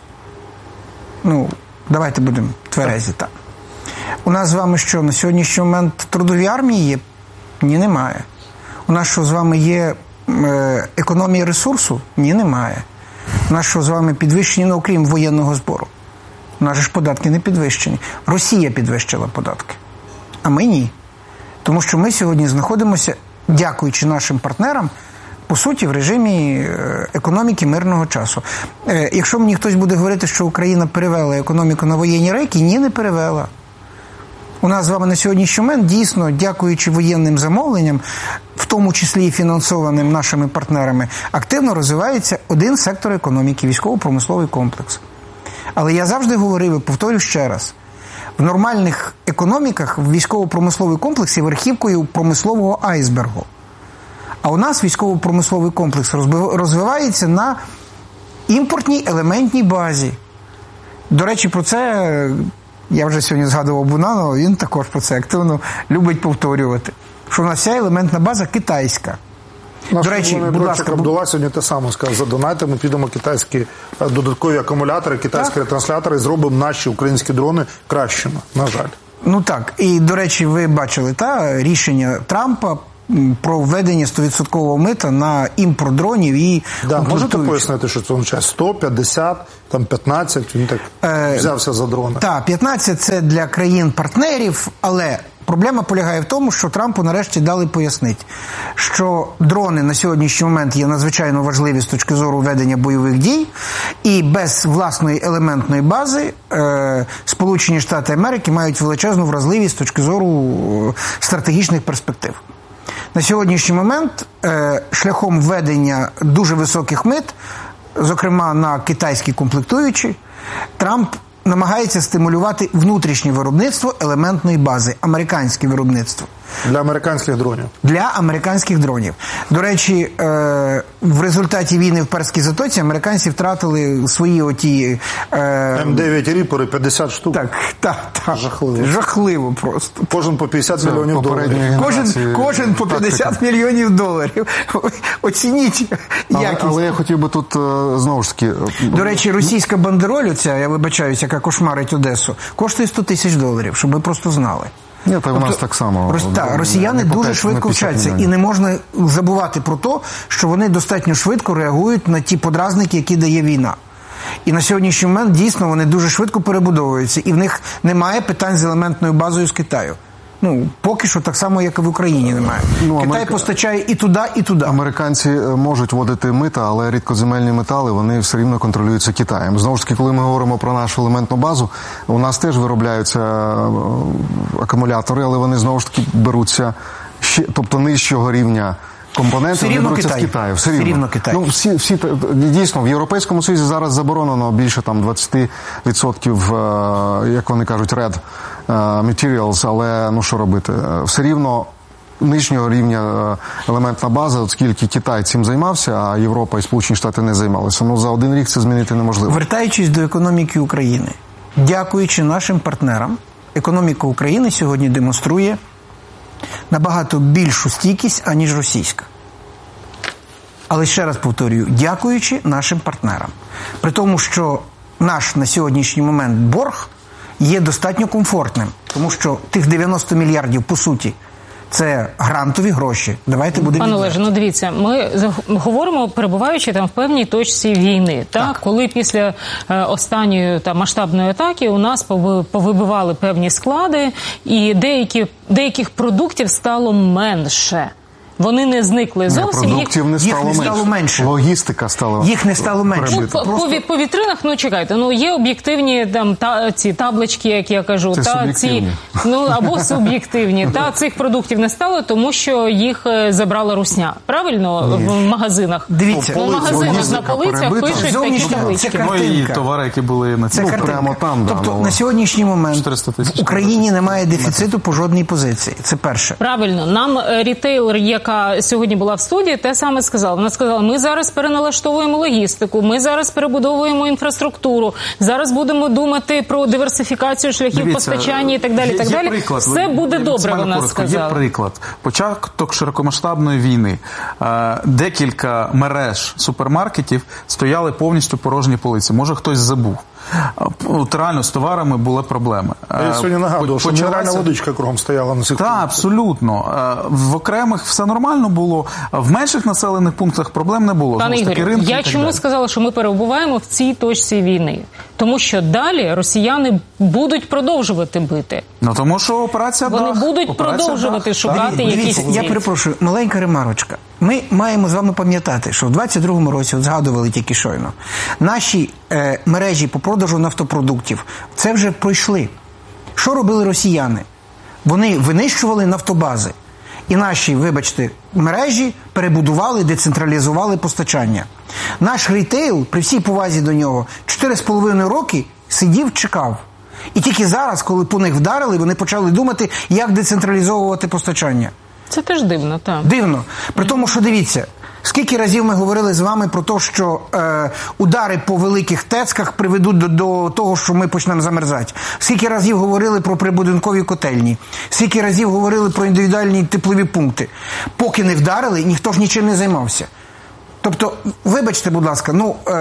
Давайте будемо тверезі, так. У нас з вами що, на сьогоднішній момент трудові армії є? Ні, немає. У нас що, з вами є економія ресурсу? Ні, немає. У нас що, з вами підвищені, окрім воєнного збору? У нас ж податки не підвищені. Росія підвищила податки, а ми ні. Тому що ми сьогодні знаходимося, дякуючи нашим партнерам, по суті, в режимі економіки мирного часу. Якщо мені хтось буде говорити, що Україна перевела економіку на воєнні рейки, ні, не перевела. У нас з вами на сьогоднішній момент дійсно, дякуючи воєнним замовленням, в тому числі і фінансованим нашими партнерами, активно розвивається один сектор економіки – військово-промисловий комплекс. Але я завжди говорив і повторю ще раз, в нормальних економіках в військово-промисловий комплекс є верхівкою промислового айсбергу. А у нас військово-промисловий комплекс розвивається на імпортній елементній базі. До речі, про це я вже сьогодні згадував Бунанова, він також про це активно любить повторювати. Що у нас вся елементна база китайська. Наш До речі, будь ласка, Абдулла сьогодні те саме сказав: за донати ми підемо китайські додаткові акумулятори, китайські ретранслятори і зробимо наші українські дрони кращими, на жаль. Ну так, і, до речі, ви бачили рішення Трампа про введення 100% мита на імпорт дронів і можете пояснити, що це означає? 100, 50, там 15, він так взявся за дрони. Так, 15 – це для країн-партнерів, але проблема полягає в тому, що Трампу нарешті дали пояснити, що дрони на сьогоднішній момент є надзвичайно важливі з точки зору ведення бойових дій, і без власної елементної бази Сполучені Штати Америки мають величезну вразливість з точки зору стратегічних перспектив. На сьогоднішній момент шляхом введення дуже високих мит, зокрема на китайські комплектуючі, Трамп намагається стимулювати внутрішнє виробництво елементної бази, американське виробництво. Для американських дронів. Для американських дронів. До речі, в результаті війни в Перській затоці американці втратили свої оті... М9 ріпери 50 штук. Так. Жахливо. Жахливо просто. Кожен по 50 мільйонів доларів. Кожен по 50 мільйонів доларів. Оцініть якість. Але я хотів би тут, знову ж таки... До речі, російська бандероль, оця, я вибачаюся, яка кошмарить Одесу, коштує $100 000, щоб ви просто знали. Ні, та в нас так само. Росіяни дуже швидко вчаться, і не можна забувати про те, що вони достатньо швидко реагують на ті подразники, які дає війна. І на сьогоднішній момент дійсно вони дуже швидко перебудовуються, і в них немає питань з елементною базою з Китаю. Поки що так само, як і в Україні немає. Китай постачає і туди, і туди. Американці можуть вводити мита, але рідкоземельні метали, вони все рівно контролюються Китаєм. Знову ж таки, коли ми говоримо про нашу елементну базу, у нас теж виробляються акумулятори, але вони знову ж таки беруться, тобто нижчого рівня компоненти, вони беруться з Китаю. Все рівно Китай. Дійсно, в Європейському Союзі зараз заборонено більше 20%, як вони кажуть, red materials, але що робити? Все рівно нижнього рівня елементна база, оскільки Китай цим займався, а Європа і Сполучені Штати не займалися. За один рік це змінити неможливо. Вертаючись до економіки України, дякуючи нашим партнерам, економіка України сьогодні демонструє набагато більшу стійкість, аніж російська. Але ще раз повторюю, дякуючи нашим партнерам. При тому, що наш на сьогоднішній момент борг є достатньо комфортним, тому що тих 90 мільярдів, по суті, це грантові гроші. Давайте будемо... Пане Олеже, дивіться, ми говоримо, перебуваючи в певній точці війни. Так? Коли після останньої масштабної атаки у нас повибивали певні склади, і деяких продуктів стало менше. Вони не зникли зовсім. Продуктів не стало менше. Логістика стала. Їх не стало менше. По вітринах, чекайте, є об'єктивні ці таблички, як я кажу, або суб'єктивні. Цих продуктів не стало, тому що їх забрала русня. Правильно? В магазинах. Дивіться. В магазинах на полицях пишуть такі таблички. І товари, які були на цьому. Прямо там. Тобто на сьогоднішній момент в Україні немає дефіциту по жодній позиції. Це перше. Правильно. Нам рітейлер, яка сьогодні була в студії, те саме сказала. Вона сказала, ми зараз переналаштовуємо логістику, ми зараз перебудовуємо інфраструктуру, зараз будемо думати про диверсифікацію шляхів постачання і так далі. Все буде добре, вона сказала. Є приклад. Початок широкомасштабної війни. Декілька мереж супермаркетів стояли повністю порожні полиці. Може, хтось забув. Реально з товарами були проблеми. Я сьогодні нагадував, що мінеральна водичка кругом стояла на цих полицях. Так, абсолютно. В окремих все нормально було, в менших населених пунктах проблем не було. Пане Ігорю, я чому сказала, що ми перебуваємо в цій точці війни? Тому що далі росіяни будуть продовжувати бити. Тому що операція Вони будуть продовжувати шукати якісь цілі. Я перепрошую, маленька ремарочка. Ми маємо з вами пам'ятати, що в 22-му році, згадували тільки щойно, наші мережі по продажу нафтопродуктів, це вже пройшли. Що робили росіяни? Вони винищували нафтобази. І наші, мережі перебудували, децентралізували постачання. Наш рітейл, при всій повазі до нього, 4,5 роки сидів, чекав. І тільки зараз, коли по них вдарили, вони почали думати, як децентралізовувати постачання. Це теж дивно, так. Дивно. При тому, що, дивіться, Скільки разів ми говорили з вами про те, що удари по великих ТЕЦках приведуть до того, що ми почнемо замерзати? Скільки разів говорили про прибудинкові котельні? Скільки разів говорили про індивідуальні теплові пункти? Поки не вдарили, ніхто ж нічим не займався. Тобто, вибачте, будь ласка,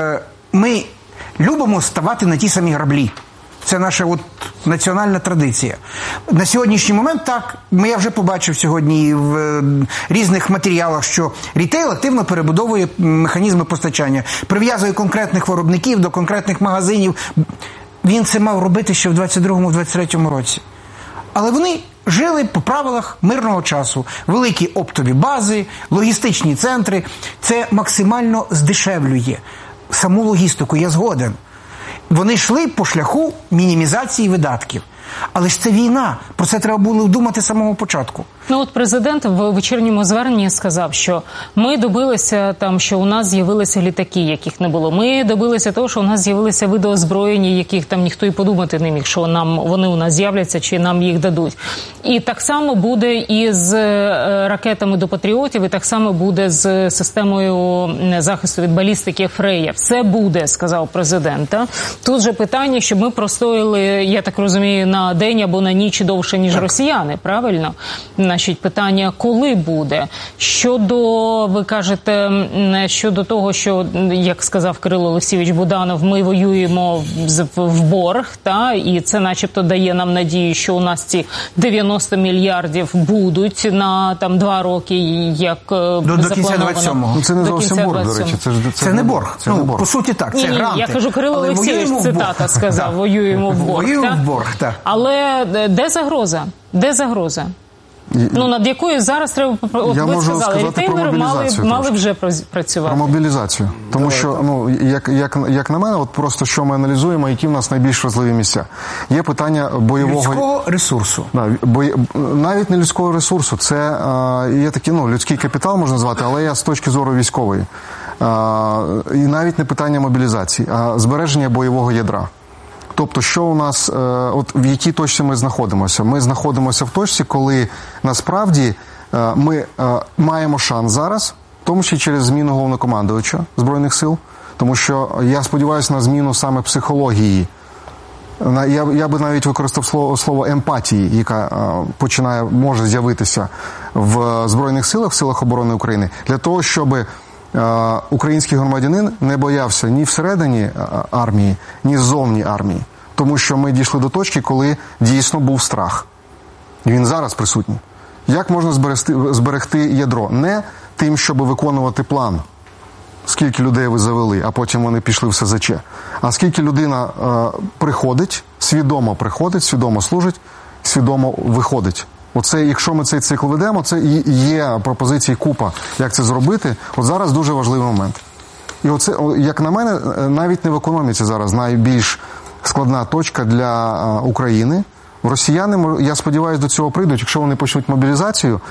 ми любимо ставати на ті самі граблі. Це наша національна традиція. На сьогоднішній момент так, я вже побачив сьогодні в різних матеріалах, що рітейл активно перебудовує механізми постачання, прив'язує конкретних виробників до конкретних магазинів. Він це мав робити ще в 22-23 році. Але вони жили по правилах мирного часу. Великі оптові бази, логістичні центри. Це максимально здешевлює саму логістику, я згоден. Вони йшли по шляху мінімізації видатків. Але ж це війна. Про це треба було думати з самого початку. Президент в вечірньому зверненні сказав, що ми добилися що у нас з'явилися літаки, яких не було. Ми добилися того, що у нас з'явилися види озброєння, яких там ніхто і подумати не міг, що вони у нас з'являться чи нам їх дадуть. І так само буде і з ракетами до патріотів, і так само буде з системою захисту від балістики Фрея. Все буде, сказав президент. Тут же питання, щоб ми простояли, я так розумію, на день або на ніч довше, ніж росіяни, правильно? Значить, питання, коли буде? Щодо, ви кажете, щодо того, що, як сказав Кирило Олексійович Буданов, ми воюємо в борг, і це начебто дає нам надію, що у нас ці 90 мільярдів будуть на 2 роки, як до кінця 27-го. Це не зовсім борг, до речі. Це не борг. По суті так, це гранти. Я кажу, Кирило Олексійович, цитата сказав, воюємо в борг. Воюємо в борг, так. Але де загроза? Де загроза? Над якою зараз треба, ви сказали, рітейлери мали вже працювати. Про мобілізацію. Тому що, як на мене, просто що ми аналізуємо, які в нас найбільш важливі місця. Є питання бойового... Людського ресурсу. Навіть не людського ресурсу. Це є такий, людський капітал, можна назвати, але я з точки зору військової. І навіть не питання мобілізації, а збереження бойового ядра. Тобто, що у нас, в якій точці ми знаходимося? Ми знаходимося в точці, коли насправді ми маємо шанс зараз, в тому числі через зміну головнокомандувача Збройних сил, тому що я сподіваюся на зміну саме психології. Я би навіть використав слово емпатії, яка може з'явитися в Збройних силах, в силах оборони України, для того, щоб український громадянин не боявся ні всередині армії, ні ззовні армії. Тому що ми дійшли до точки, коли дійсно був страх. І він зараз присутній. Як можна зберегти ядро? Не тим, щоб виконувати план, скільки людей ви завели, а потім вони пішли в СЗЧ. А скільки людина приходить, свідомо служить, свідомо виходить. Якщо ми цей цикл ведемо, це є пропозиції купа, як це зробити. Зараз дуже важливий момент. І як на мене, навіть не в економіці зараз найбільш складна точка для України. Росіяни, я сподіваюся, до цього прийдуть. Якщо вони почнуть мобілізацію,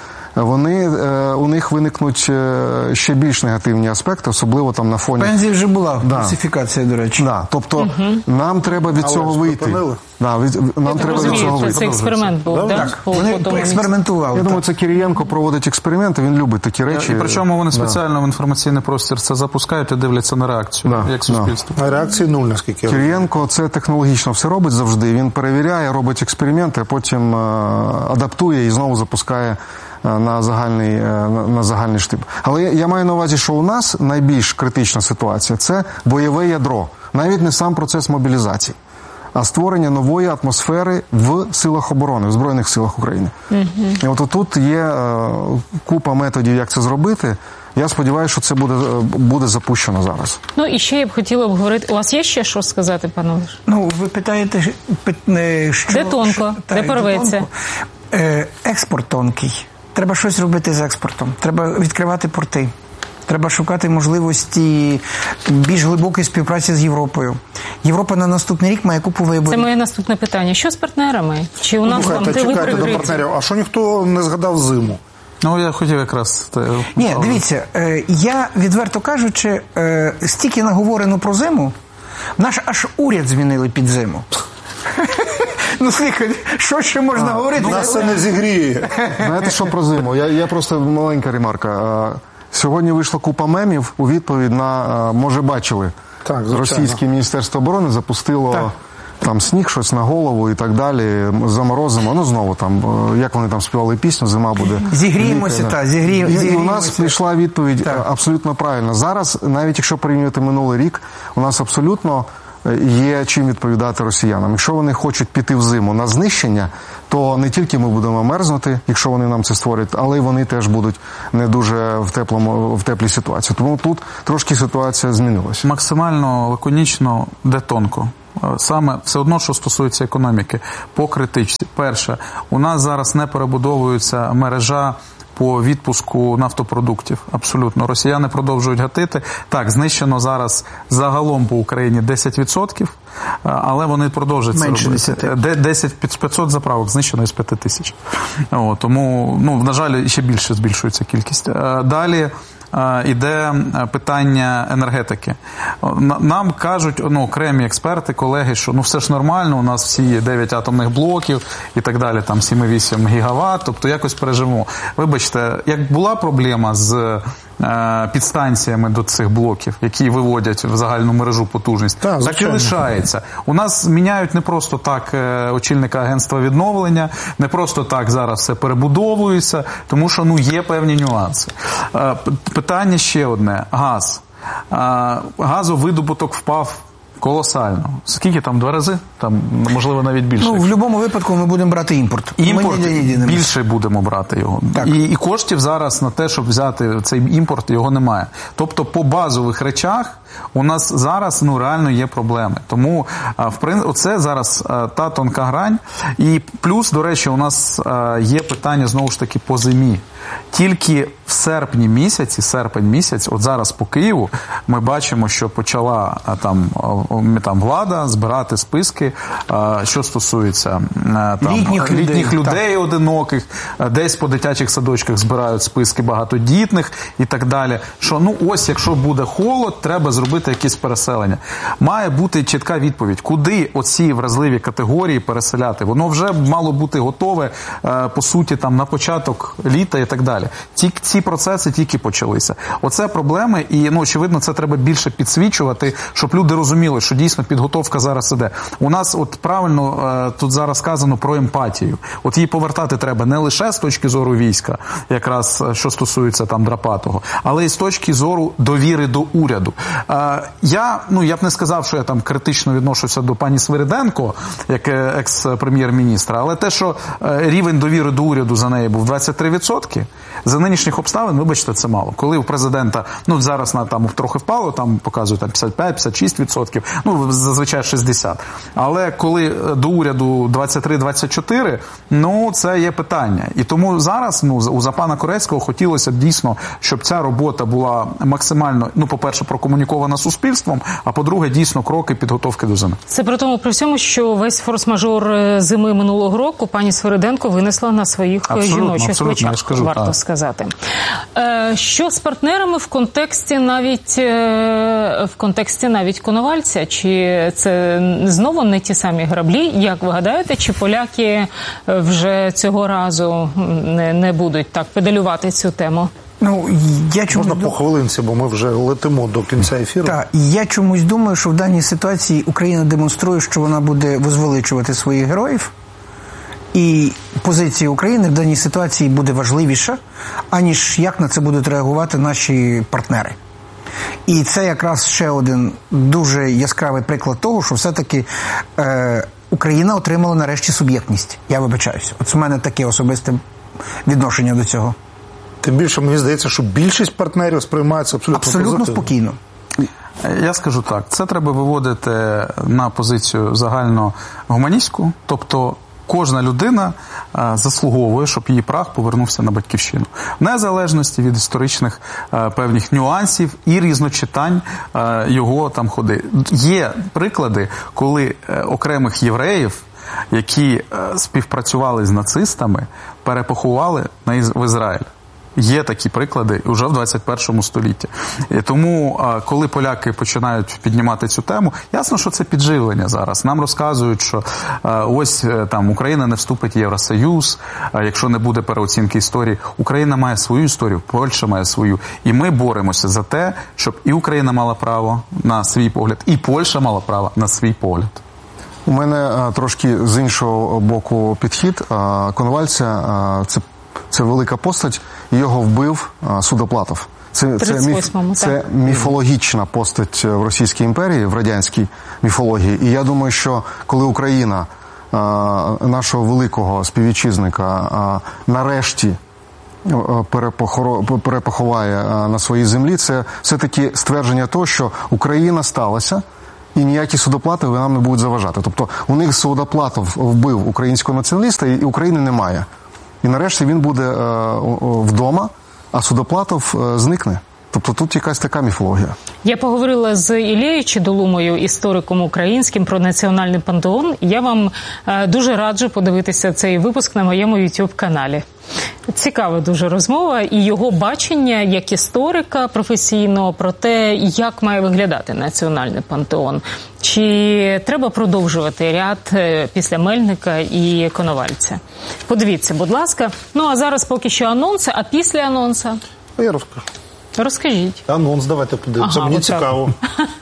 у них виникнуть ще більш негативні аспекти, особливо на фоні... Пензі вже була класифікація, до речі. Тобто, нам треба від цього вийти. Нам треба від цього вийти. Це експеримент був, так? Вони експериментували. Я думаю, це Кирієнко проводить експерименти, він любить такі речі. І причому вони спеціально в інформаційний простір це запускають і дивляться на реакцію, як суспільство. А реакції нуль, наскільки я розумію. Кирієнко це технологічно все робить завжди. Він перевіряє, робить експерименти, а потім адаптує і знову запускає на загальний штиб. Але я маю на увазі, що у нас найбільш критична ситуація – це бойове ядро. Навіть не сам процес мобілізації, а створення нової атмосфери в силах оборони, в Збройних силах України. І тут є купа методів, як це зробити. Я сподіваюся, що це буде запущено зараз. І ще я б хотіла обговорити. У вас є ще що сказати, пане Олеже? Ви питаєте, що... Де тонко? Де порветься? Експорт тонкий. Треба щось робити з експортом. Треба відкривати порти. Треба шукати можливості більш глибокої співпраці з Європою. Європа на наступний рік має купу виборів. Це моє наступне питання. Що з партнерами? Чи у нас там тили прикриті? До партнерів. А що ніхто не згадав зиму? Я хотів якраз... Ні, дивіться, я, відверто кажучи, стільки наговорено про зиму, наш аж уряд змінили під зиму. Слухай, що ще можна говорити? Нас це не зігріє. Знаєте, що про зиму? Я просто маленька ремарка. Сьогодні вийшла купа мемів у відповідь на, може бачили, Так, звичайно. російське Міністерство оборони запустило Так. там сніг, щось на голову і так далі, заморозимо. Ну, знову там, як вони там співали пісню, зима буде. Зігріємося, літа, так, І у зігріємося. нас прийшла відповідь Так. абсолютно правильна. Зараз, навіть якщо порівнювати минулий рік, у нас абсолютно є чим відповідати росіянам. Якщо вони хочуть піти в зиму на знищення, то не тільки ми будемо мерзнути, якщо вони нам це створять, але й вони теж будуть не дуже в теплій ситуації. Тому тут трошки ситуація змінилася. Максимально лаконічно, де тонко. Саме все одно, що стосується економіки, по критичці. Перше, у нас зараз не перебудовується мережа по відпуску нафтопродуктів. Абсолютно. Росіяни продовжують гатити. Так, знищено зараз загалом по Україні 10%, але вони продовжують це Менше робити. 500 заправок знищено із 5000. Тому, на жаль, ще більше збільшується кількість. Далі іде питання енергетики. Нам кажуть, окремі експерти, колеги, що все ж нормально, у нас всі 9 атомних блоків і так далі, там 7,8 гігават, тобто якось переживемо. Вибачте, як була проблема з підстанціями до цих блоків, які виводять в загальну мережу потужність, так і лишається. У нас міняють не просто так очільника агентства відновлення, не просто так зараз все перебудовується, тому що є певні нюанси. Питання ще одне. Газ. Газовидобуток впав колосально. Скільки там? 2 рази? Там, можливо, навіть більше. В будь-якому випадку ми будемо брати імпорт. Імпорт, більше будемо брати його. І коштів зараз на те, щоб взяти цей імпорт, його немає. Тобто по базових речах у нас зараз реально є проблеми. Тому оце зараз та тонка грань. І плюс, до речі, у нас є питання знову ж таки по зимі. Тільки в серпень місяць, от зараз по Києву, ми бачимо, що почала там влада збирати списки, що стосується літніх людей одиноких, десь по дитячих садочках збирають списки багатодітних і так далі. Що, ось, якщо буде холод, треба зробити якісь переселення. Має бути чітка відповідь, куди оці вразливі категорії переселяти. Воно вже мало бути готове, по суті, на початок літа і так далі. Ці процеси тільки почалися. Оце проблеми, і, очевидно, це треба більше підсвічувати, щоб люди розуміли, що дійсно підготовка зараз іде. У нас, правильно, тут зараз сказано про емпатію. Її повертати треба не лише з точки зору війська, якраз, що стосується Драпатого, але і з точки зору довіри до уряду. Я б не сказав, що я критично відношуся до пані Свириденко, як екс-прем'єр-міністра, але те, що рівень довіри до уряду за неї був 23%, за нинішніх обставин, вибачте, це мало. Коли у президента, зараз трохи впало, показують 55-56%, зазвичай 60%. Але коли до уряду 23-24%, це є питання. І тому зараз, у пана Корецького хотілося б дійсно, щоб ця робота була максимально, по-перше, прокомунікована суспільством, а по-друге, дійсно, кроки підготовки до зими. Це при тому, при всьому, що весь форс-мажор зими минулого року пані Свириденко винесла на своїх жіночих плечах, варто сказати. Що з партнерами в контексті навіть Коновальця? Чи це знову не ті самі граблі? Як ви гадаєте, чи поляки вже цього разу не будуть так педалювати цю тему? Можна по хвилинці, бо ми вже летимо до кінця ефіру. Так, я чомусь думаю, що в даній ситуації Україна демонструє, що вона буде возвеличувати своїх героїв, і позиція України в даній ситуації буде важливіша, аніж як на це будуть реагувати наші партнери. І це якраз ще один дуже яскравий приклад того, що все-таки Україна отримала нарешті суб'єктність. Я вибачаюся. От у мене таке особисте відношення до цього. Тим більше, мені здається, що більшість партнерів сприймається абсолютно спокійно. Я скажу так, це треба виводити на позицію загально гуманістську, тобто кожна людина заслуговує, щоб її прах повернувся на батьківщину. В незалежності від історичних певних нюансів і різночитань його ходи. Є приклади, коли окремих євреїв, які співпрацювали з нацистами, перепоховали в Ізраїль. Є такі приклади вже в 21 столітті. І тому, коли поляки починають піднімати цю тему, ясно, що це підживлення зараз. Нам розказують, що ось там Україна не вступить в Євросоюз, якщо не буде переоцінки історії. Україна має свою історію, Польща має свою. І ми боремося за те, щоб і Україна мала право на свій погляд, і Польща мала право на свій погляд. У мене трошки з іншого боку підхід. Коновальця це велика постать, його вбив Судоплатов. Це міфологічна постать в Російській імперії, в радянській міфології. І я думаю, що коли Україна нашого великого співвітчизника нарешті перепоховає на своїй землі, це все-таки ствердження того, що Україна сталася, і ніякі Судоплатови нам не будуть заважати. Тобто у них Судоплатов вбив українського націоналіста, і України немає. І нарешті він буде вдома, а Судоплатов зникне. Тобто тут якась така міфологія. Я поговорила з Іллею Чидолумою, істориком українським, про національний пантеон. Я вам дуже раджу подивитися цей випуск на моєму YouTube-каналі. Цікава дуже розмова і його бачення як історика професійного про те, як має виглядати національний пантеон. Чи треба продовжувати ряд після Мельника і Коновальця? Подивіться, будь ласка. Ну, а зараз поки що анонси, а після анонсу? Я розкажу. Розкажіть. Анонс, давайте подивимося, мені цікаво.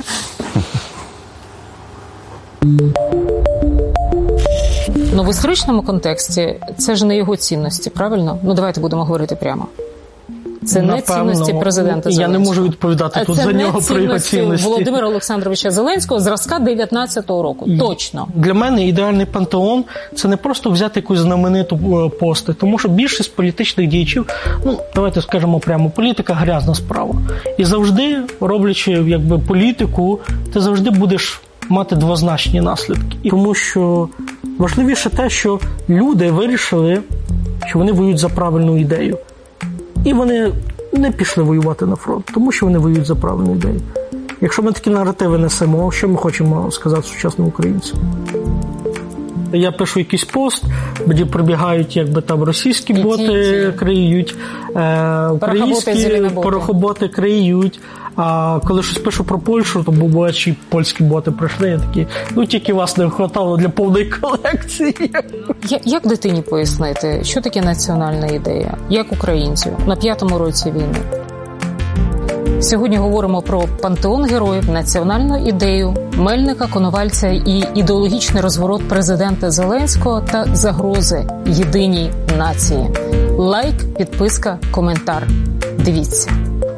Ну, в історичному контексті це ж не його цінності, правильно? Ну, давайте будемо говорити прямо. Це не цінності президента Зеленського. Я не можу відповідати тут за нього про його цінності. Володимира Олександровича Зеленського зразка 19-го року. Точно. Для мене ідеальний пантеон – це не просто взяти якусь знамениту постать, тому що більшість політичних діячів, ну, давайте скажемо прямо, політика – грязна справа. І завжди, роблячи якби політику, ти завжди будеш мати двозначні наслідки. Тому що важливіше те, що люди вирішили, що вони воюють за правильну ідею. І вони не пішли воювати на фронт, тому що вони воюють за правильну ідею. Якщо ми такі наративи несемо, що ми хочемо сказати сучасним українцям? Я пишу якийсь пост, де прибігають якби там російські боти криють, українські порохоботи криють. А коли щось пишу про Польщу, то бувають польські боти прийшли, я такі, ну тільки вас не вистачало для повної колекції. Як дитині пояснити, що таке національна ідея? Як українцю на 5-му році війни? Сьогодні говоримо про пантеон героїв, національну ідею, Мельника, Коновальця і ідеологічний розворот президента Зеленського та загрози єдиній нації. Лайк, підписка, коментар. Дивіться.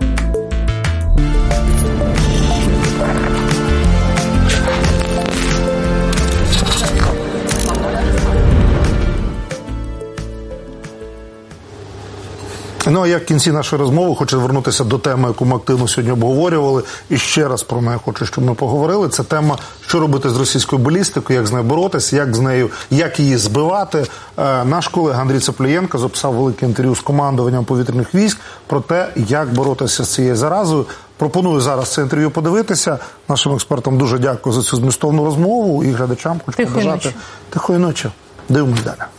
Ну, а я в кінці нашої розмови хочу звернутися до теми, яку ми активно сьогодні обговорювали, і ще раз про неї хочу, щоб ми поговорили. Це тема, що робити з російською балістикою, як з нею боротися, як її збивати. Наш колега Андрій Цеплієнко записав велике інтерв'ю з командуванням повітряних військ про те, як боротися з цією заразою. Пропоную зараз це інтерв'ю подивитися. Нашим експертам дуже дякую за цю змістовну розмову і глядачам хочу побажати тихої ночі. Дивимось далі.